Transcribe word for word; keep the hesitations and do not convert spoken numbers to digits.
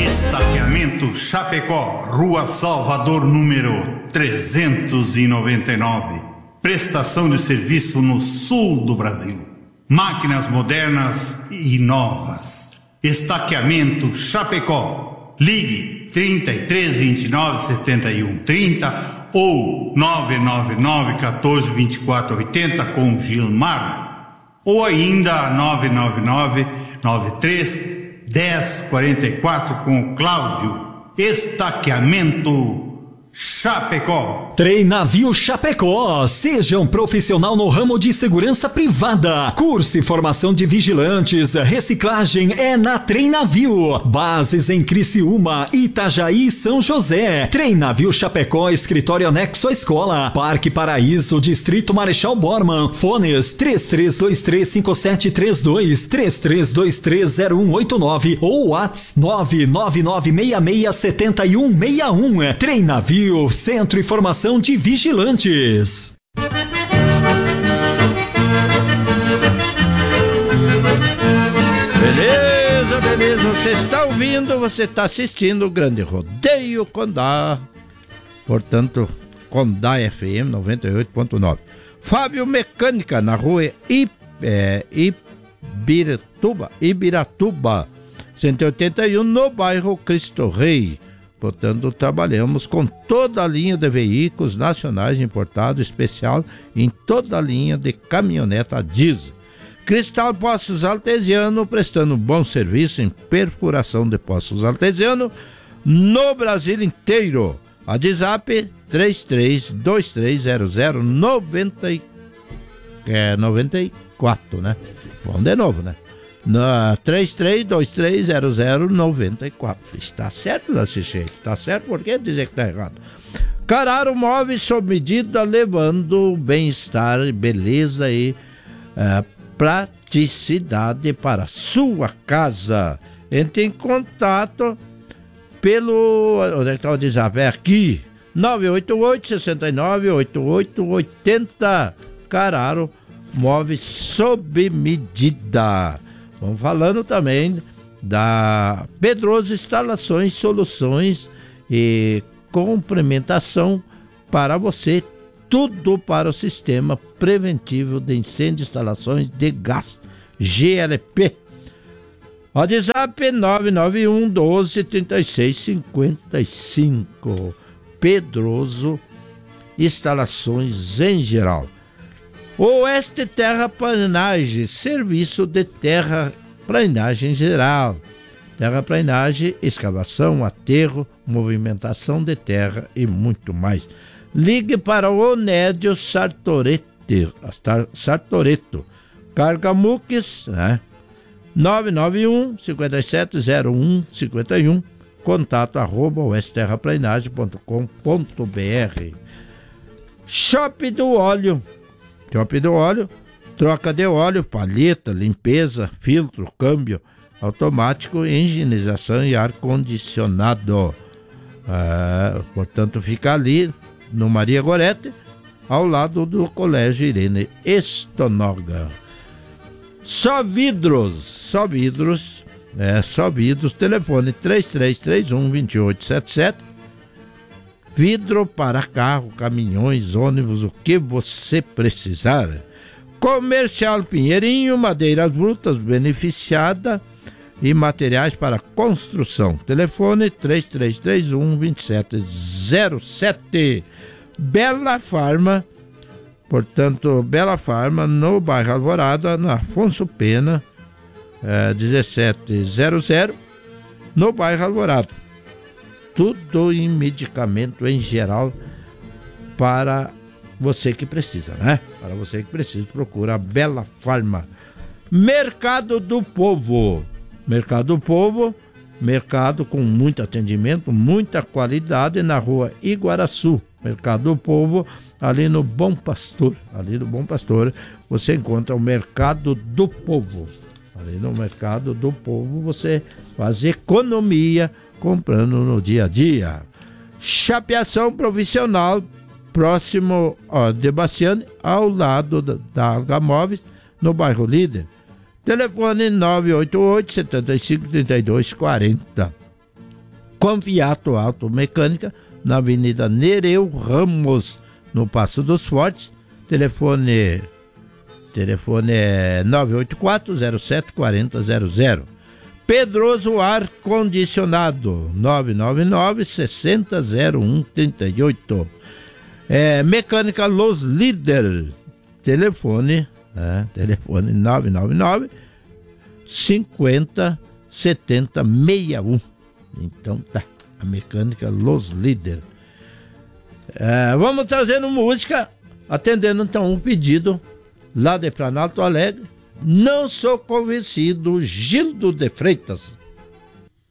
Estaqueamento Chapecó, Rua Salvador, número trezentos e noventa e nove. Prestação de serviço no sul do Brasil. Máquinas modernas e novas. Estaqueamento Chapecó. Ligue trinta e três, vinte e nove, setenta e um, trinta ou nove nove nove, quatorze, vinte e quatro, oitenta com Gilmar. Ou ainda nove nove nove, nove três, dez, quarenta e quatro com o Cláudio. Estaqueamento Chapecó. Treinavio Chapecó. Seja um profissional no ramo de segurança privada. Curso e formação de vigilantes. Reciclagem é na Treinavio. Bases em Criciúma, Itajaí e São José. Treinavio Chapecó, escritório anexo à escola. Parque Paraíso, Distrito Marechal Bormann. Fones três três dois três, cinco sete três dois, três três dois três, zero um oito nove ou WhatsApp nove nove nove seis seis sete um seis um. Treinavio Centro e Formação de Vigilantes. Beleza, beleza. Você está ouvindo, você está assistindo o Grande Rodeio Condá. Portanto, Condá F M noventa e oito ponto nove. Fábio Mecânica, na rua I, é, Ibiratuba, Ibiratuba, cento e oitenta e um, no bairro Cristo Rei. Portanto, trabalhamos com toda a linha de veículos nacionais importados, especial em toda a linha de caminhoneta diesel. Cristal Poços Artesiano, prestando bom serviço em perfuração de poços artesiano no Brasil inteiro. A WhatsApp três três dois três zero zero nove quatro, né? Vamos de novo, né? Na três três dois três zero zero nove quatro. Está certo, Narciso? Está certo? Por que dizer que está errado? Carraro Móveis sob medida, levando bem-estar, beleza e é, praticidade para a sua casa. Entre em contato pelo... Onde é que está o WhatsApp? É aqui. nove oito oito, seis nove, oito oito oito zero. Carraro Móveis sob medida. Vamos falando também da Pedroso Instalações, Soluções e Complementação para você. Tudo para o Sistema Preventivo de Incêndio, Instalações de Gás, G L P. WhatsApp nove nove um, doze, trinta e seis, cinquenta e cinco. Pedroso Instalações em geral. Oeste Terraplanagem, serviço de terraplanagem geral. Terraplanagem, escavação, aterro, movimentação de terra e muito mais. Ligue para o Onédio Sartorete, Sartoreto. Cargamux, né? nove nove um, cinco sete zero um, cinco um. Contato arroba oeste terraplanagem ponto com ponto b r. Shop do Óleo. Shop do Óleo, troca de óleo, palheta, limpeza, filtro, câmbio automático, higienização e ar-condicionado. Ah, portanto, fica ali no Maria Gorete, ao lado do Colégio Irene Estonoga. Só vidros, só vidros, é, só vidros, telefone três três três um, dois oito sete sete. Vidro para carro, caminhões, ônibus, o que você precisar. Comercial Pinheirinho, madeiras brutas beneficiada e materiais para construção. Telefone três três três um, dois sete zero sete. Bela Farma, portanto, Bela Farma, no bairro Alvorada, na Afonso Pena, é, dezessete zero zero, no bairro Alvorada. Tudo em medicamento em geral para você que precisa, né? Para você que precisa, procura a Bela Farma. Mercado do Povo. Mercado do Povo, mercado com muito atendimento, muita qualidade na rua Iguaraçu. Mercado do Povo, ali no Bom Pastor. Ali no Bom Pastor você encontra o Mercado do Povo. Ali no Mercado do Povo você faz economia comprando no dia a dia. Chapeação Profissional, próximo ó, de Bastiani, ao lado da, da Alga Móveis, no bairro Líder. Telefone nove oito oito, sete cinco, três dois quatro zero. Conviato Automecânica, na Avenida Nereu Ramos, no Passo dos Fortes. Telefone, telefone é nove oito quatro, zero sete quatro zero zero. Pedroso Ar Condicionado, nove nove nove, seis zero zero um três oito. É, Mecânica Los Líder, telefone, é, telefone nove nove nove, cinquenta, setenta, sessenta e um. Então tá, a Mecânica Los Líder. É, vamos trazendo música, atendendo então um pedido lá de Planalto Alegre. Não sou convencido, Gildo de Freitas.